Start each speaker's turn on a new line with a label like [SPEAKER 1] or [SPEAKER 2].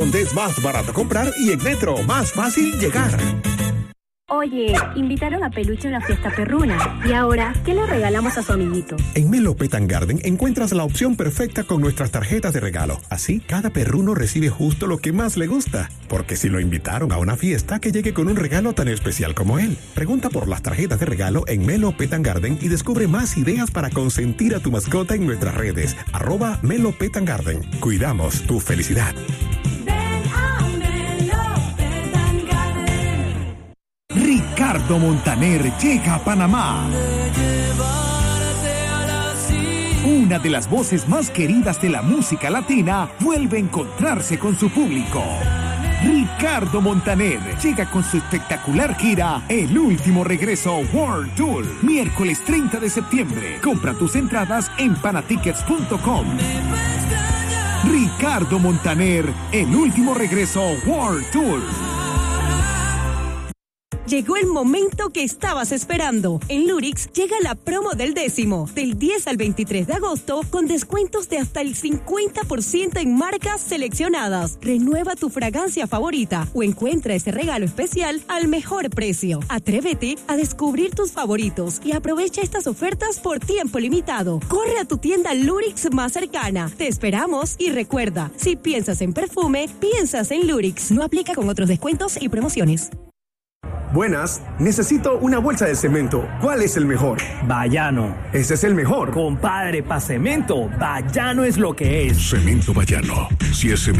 [SPEAKER 1] Donde es más barato comprar y en Metro más fácil llegar.
[SPEAKER 2] Oye, invitaron a Peluche a la fiesta perruna. ¿Y ahora qué le regalamos a su amiguito?
[SPEAKER 1] En Melo Pet Garden encuentras la opción perfecta con nuestras tarjetas de regalo. Así, cada perruno recibe justo lo que más le gusta. Porque si lo invitaron a una fiesta, que llegue con un regalo tan especial como él. Pregunta por las tarjetas de regalo en Melo Pet Garden y descubre más ideas para consentir a tu mascota en nuestras redes. @Melo Pet Garden. Cuidamos tu felicidad.
[SPEAKER 3] Ricardo Montaner llega a Panamá. Una de las voces más queridas de la música latina vuelve a encontrarse con su público. Ricardo Montaner llega con su espectacular gira El Último Regreso World Tour. Miércoles 30 de septiembre. Compra tus entradas en panatickets.com. Ricardo Montaner, El Último Regreso World Tour.
[SPEAKER 4] Llegó el momento que estabas esperando. En Lurix llega la promo del 10º, del 10 al 23 de agosto, con descuentos de hasta el 50% en marcas seleccionadas. Renueva tu fragancia favorita o encuentra ese regalo especial al mejor precio. Atrévete a descubrir tus favoritos y aprovecha estas ofertas por tiempo limitado. Corre a tu tienda Lurix más cercana. Te esperamos y recuerda, si piensas en perfume, piensas en Lurix. No aplica con otros descuentos y promociones.
[SPEAKER 5] Buenas, necesito una bolsa de cemento. ¿Cuál es el mejor?
[SPEAKER 6] Bayano.
[SPEAKER 5] Ese es el mejor.
[SPEAKER 6] Compadre, pa' cemento, Bayano es lo que es.
[SPEAKER 7] Cemento Bayano. Si es cemento